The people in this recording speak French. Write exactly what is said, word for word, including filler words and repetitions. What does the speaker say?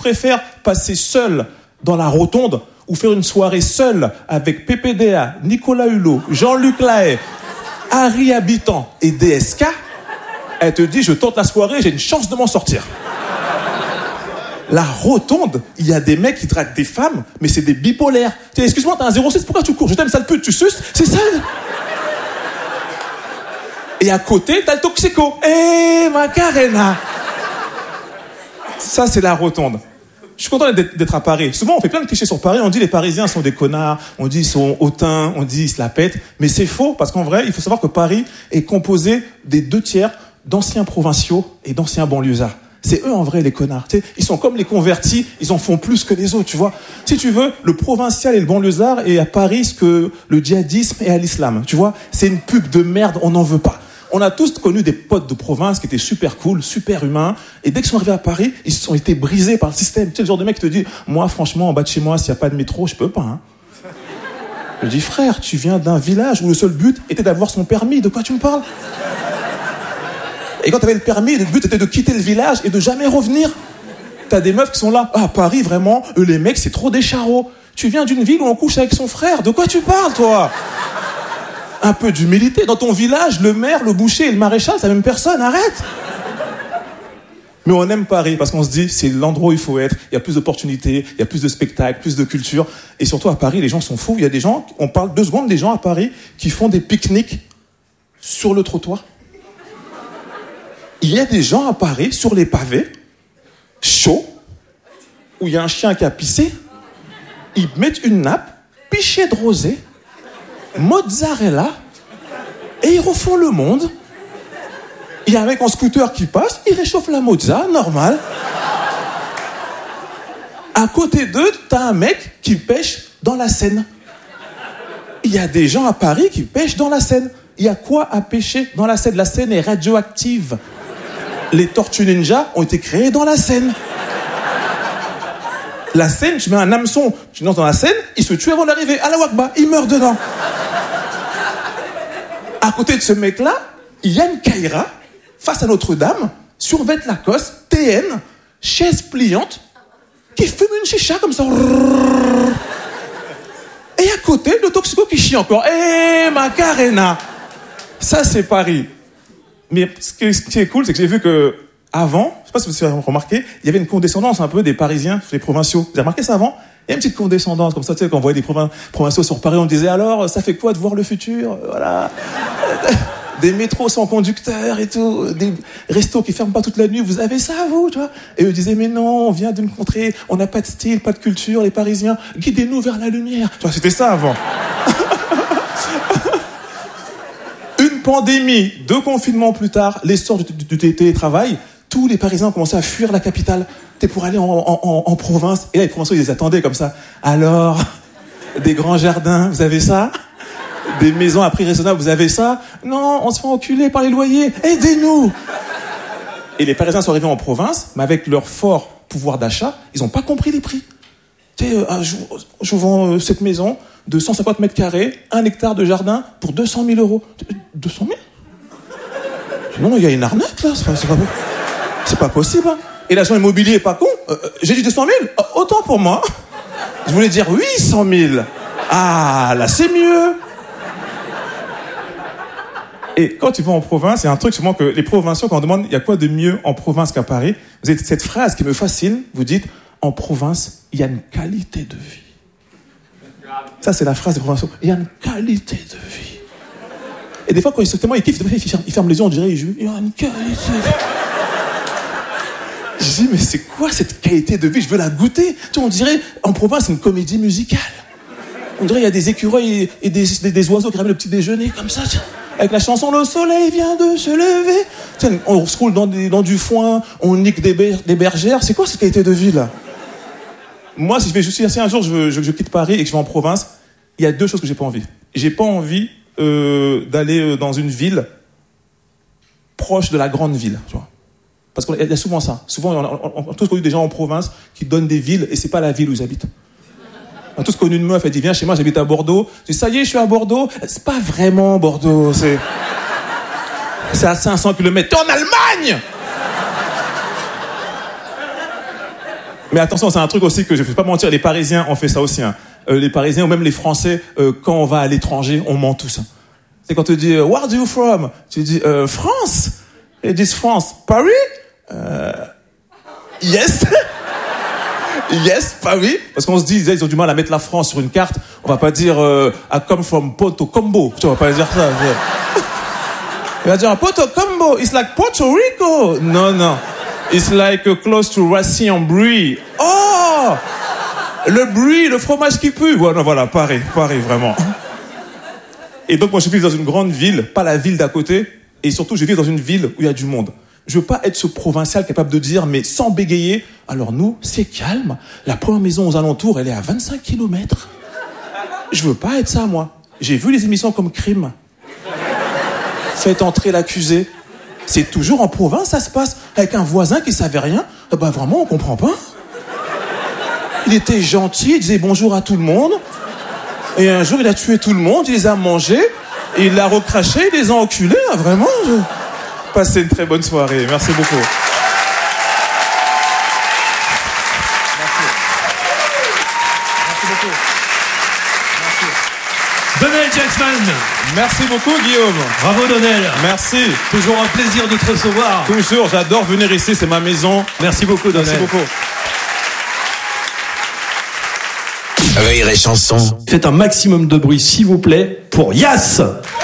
préfères passer seul dans la rotonde ou faire une soirée seule avec P P D A, Nicolas Hulot, Jean-Luc Lahaye, Harry Habitant et D S K, elle te dit, je tente la soirée, j'ai une chance de m'en sortir. La rotonde, il y a des mecs qui draguent des femmes, mais c'est des bipolaires. Tiens, excuse-moi, t'as un zéro six, pourquoi tu cours? Je t'aime, sale pute, tu suces? C'est ça. Et à côté, t'as le toxico. Eh, Macarena. Ça, c'est la rotonde. Je suis content d'être, d'être à Paris. Souvent, on fait plein de clichés sur Paris. On dit les Parisiens sont des connards, on dit ils sont hautains, on dit ils se la pètent. Mais c'est faux, parce qu'en vrai, il faut savoir que Paris est composé des deux tiers d'anciens provinciaux et d'anciens banlieusards. C'est eux, en vrai, les connards. Tu sais, ils sont comme les convertis, ils en font plus que les autres, tu vois. Si tu veux, le provincial et le banlieusard est à Paris ce que le djihadisme est à l'islam, tu vois. C'est une pub de merde, on n'en veut pas. On a tous connu des potes de province qui étaient super cool, super humains, et dès qu'ils sont arrivés à Paris, ils se sont été brisés par le système. Tu sais, le genre de mec qui te dit, moi, franchement, en bas de chez moi, s'il n'y a pas de métro, je peux pas, hein. Je dis, frère, tu viens d'un village où le seul but était d'avoir son permis, de quoi tu me parles? Et quand t'avais le permis, le but était de quitter le village et de jamais revenir. T'as des meufs qui sont là. Ah, Paris, vraiment, eux, les mecs, c'est trop des charros. Tu viens d'une ville où on couche avec son frère. De quoi tu parles, toi? Un peu d'humilité. Dans ton village, le maire, le boucher et le maréchal, c'est la même personne. Arrête. Mais on aime Paris parce qu'on se dit, c'est l'endroit où il faut être. Il y a plus d'opportunités, il y a plus de spectacles, plus de culture. Et surtout, à Paris, les gens sont fous. Il y a des gens, on parle deux secondes des gens à Paris qui font des pique-niques sur le trottoir. Il y a des gens à Paris, sur les pavés, chauds, où il y a un chien qui a pissé, ils mettent une nappe, pichet de rosé, mozzarella, et ils refont le monde. Il y a un mec en scooter qui passe, il réchauffe la mozza, normal. À côté d'eux, t'as un mec qui pêche dans la Seine. Il y a des gens à Paris qui pêchent dans la Seine. Il y a quoi à pêcher dans la Seine? La Seine est radioactive. Les tortues ninja ont été créées dans la Seine. La Seine, tu mets un hameçon, tu lances dans la Seine, il se tue avant d'arriver. Allah Akbar, il meurt dedans. À côté de ce mec-là, il y a une Kaira, face à Notre-Dame, survêt Lacoste, T N, chaise pliante, qui fume une chicha comme ça. Et à côté, le toxico qui chie encore. Eh, Macarena. Ça, c'est Paris. Mais ce qui est cool, c'est que j'ai vu que avant, je sais pas si vous avez remarqué, il y avait une condescendance un peu des Parisiens sur les provinciaux. Vous avez remarqué ça avant? Il y a une petite condescendance comme ça, tu sais, quand on voyait des provin- provinciaux sur Paris, on disait alors, ça fait quoi de voir le futur? Voilà. Des métros sans conducteur et tout, des restos qui ferment pas toute la nuit, vous avez ça, vous, tu vois? Et eux disaient, mais non, on vient d'une contrée, on n'a pas de style, pas de culture, les Parisiens, guidez-nous vers la lumière. Tu vois, c'était ça avant. Une pandémie, deux confinements plus tard, l'essor du, du, du télétravail, tous les Parisiens ont commencé à fuir la capitale. T'es pour aller en, en, en, en province. Et là, les provinciaux, ils les attendaient comme ça. Alors, des grands jardins, vous avez ça? Des maisons à prix raisonnable, vous avez ça? Non, on se fait enculer par les loyers. Aidez-nous! Et les Parisiens sont arrivés en province, mais avec leur fort pouvoir d'achat, ils n'ont pas compris les prix. Tu sais, euh, je, je vends euh, cette maison de cent cinquante mètres carrés, un hectare de jardin pour deux cent mille euros. deux cent mille? Non, non, il y a une arnaque, là. C'est pas, c'est pas, c'est pas possible, hein. Et l'agent immobilier est pas con. Euh, j'ai dit deux cent mille? euh, Autant pour moi. Je voulais dire huit cent mille. Ah, là, c'est mieux. Et quand tu vas en province, il y a un truc souvent que les provinciaux, quand on demande il y a quoi de mieux en province qu'à Paris, vous avez cette phrase qui me fascine, vous dites, en province, il y a une qualité de vie. Ça, c'est la phrase des provinciaux. Il y a une qualité de vie. Et des fois, quand ils, tellement ils kiffent, ils ferment, ils ferment les yeux, on dirait, ils jouent, il y a une qualité de vie. Je dis, mais c'est quoi cette qualité de vie? Je veux la goûter. Tu vois, on dirait, en province, c'est une comédie musicale. On dirait, il y a des écureuils et des, des, des oiseaux qui ramènent le petit déjeuner, comme ça, avec la chanson « Le soleil vient de se lever ». Tu sais, on se roule dans, des, dans du foin, on nique des, ber- des bergères. C'est quoi cette qualité de vie, là? Moi, si je vais juste si un jour je, je, je quitte Paris et que je vais en province, il y a deux choses que j'ai pas envie. J'ai pas envie euh, d'aller dans une ville proche de la grande ville, tu vois. Parce qu'il y a souvent ça. Souvent, on a, on a tous connu des gens en province qui donnent des villes et c'est pas la ville où ils habitent. On a tous connu une meuf, elle dit viens chez moi, j'habite à Bordeaux. Je dis ça y est, je suis à Bordeaux. C'est pas vraiment Bordeaux, c'est c'est à cinq cents kilomètres. T'es en Allemagne. Mais attention, c'est un truc aussi que je ne vais pas mentir, les Parisiens ont fait ça aussi. Hein. Euh, les Parisiens ou même les Français, euh, quand on va à l'étranger, on ment tous. Hein. C'est quand tu dis euh, Where are you from? Tu dis euh, France. Ils disent France. Paris? euh, Yes. Yes, Paris. Parce qu'on se dit, ils ont du mal à mettre la France sur une carte. On va pas dire euh, I come from Porto Combo. Tu vas pas dire ça. Il va dire Porto Combo. It's like Puerto Rico. Non, non. It's like uh, close to Racine en Brie. Oh, le Brie, le fromage qui pue. Voilà, voilà, Paris, Paris, vraiment. Et donc moi je vis dans une grande ville, pas la ville d'à côté, et surtout je vis dans une ville où il y a du monde. Je veux pas être ce provincial capable de dire, mais sans bégayer, alors nous, c'est calme, la première maison aux alentours, elle est à vingt-cinq kilomètres. Je veux pas être ça, moi. J'ai vu les émissions comme Crime. Faites entrer l'accusé. C'est toujours en province, ça se passe, avec un voisin qui savait rien. Bah vraiment, on comprend pas. Il était gentil, il disait bonjour à tout le monde. Et un jour, il a tué tout le monde, il les a mangés, et il l'a recraché, il les a enculés, hein, vraiment. Je... Passez une très bonne soirée, merci beaucoup. Merci. Merci beaucoup. Merci. Donnel Jacksman. Merci beaucoup, Guillaume. Bravo, Donnel. Merci. Toujours un plaisir de te recevoir. Toujours, j'adore venir ici, c'est ma maison. Merci beaucoup, Donnel. Merci beaucoup. Rire et chanson. Faites un maximum de bruit, s'il vous plaît, pour Yass.